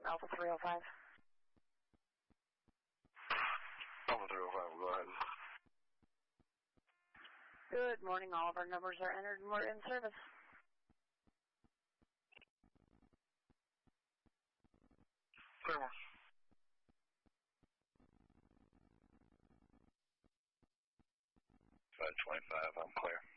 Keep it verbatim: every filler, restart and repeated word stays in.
Alpha three oh five. Alpha three oh five, go ahead. Good morning. All of our numbers are entered and we're in service. Clear. five twenty-five, I'm clear.